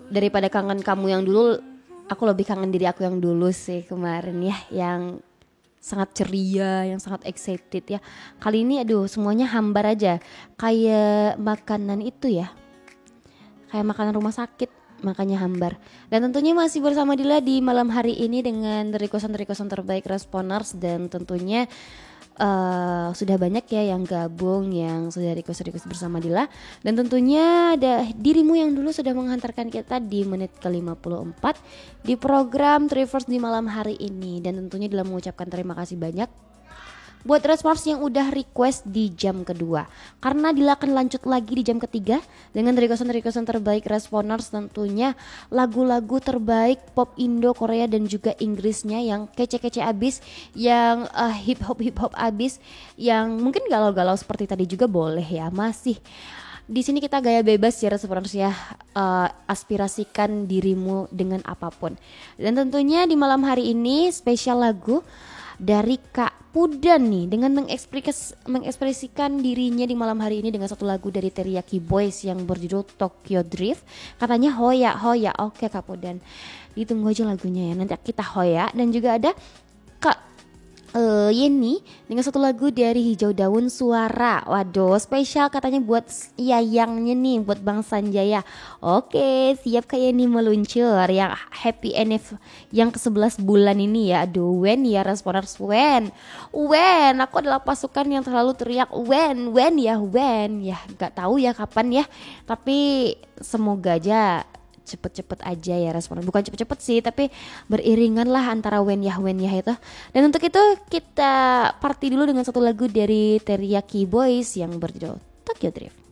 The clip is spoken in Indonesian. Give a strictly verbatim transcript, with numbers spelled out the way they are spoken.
daripada kangen kamu yang dulu, aku lebih kangen diri aku yang dulu sih kemarin ya, yang sangat ceria, yang sangat excited ya. Kali ini aduh semuanya hambar aja, kayak makanan itu ya, kayak makanan rumah sakit, makanya hambar. Dan tentunya masih bersama Dila di malam hari ini dengan requestan-requestan terbaik Responers, dan tentunya Uh, sudah banyak ya yang gabung, yang sudah request-request bersama Dila. Dan tentunya ada dirimu yang dulu sudah menghantarkan kita di menit ke lima puluh empat di program Traverse di malam hari ini. Dan tentunya Dila mengucapkan terima kasih banyak buat respons yang udah request di jam kedua, karena Dila akan lanjut lagi di jam ketiga dengan requestan-requestan terbaik Responers, tentunya lagu-lagu terbaik pop Indo, Korea dan juga Inggrisnya yang kece-kece abis, yang uh, hip hop hip hop abis, yang mungkin galau-galau seperti tadi juga boleh ya. Masih di sini kita gaya bebas ya Responers ya, uh, aspirasikan dirimu dengan apapun. Dan tentunya di malam hari ini spesial lagu dari Kak Pudan nih, dengan mengekspres, mengekspresikan dirinya di malam hari ini dengan satu lagu dari Teriyaki Boys yang berjudul Tokyo Drift. Katanya hoya hoya. Oke Kak Pudan, ditunggu aja lagunya ya, nanti kita hoya. Dan juga ada Kak Uh, Yeni dengan satu lagu dari Hijau Daun Suara. Waduh, spesial katanya buat yayangnya nih, buat Bang Sanjaya. Oke, siap Kak Yeni meluncur yang happy N F yang ke sebelas bulan ini ya. Aduh, when ya Responers, when when aku adalah pasukan yang terlalu teriak when when ya when ya, gak tahu ya kapan ya, tapi semoga aja cepet-cepet aja ya Respon. Bukan cepet-cepet sih, tapi beriringan lah antara when ya when ya itu. Dan untuk itu kita party dulu dengan satu lagu dari Teriyaki Boys yang berjudul Tokyo Drift.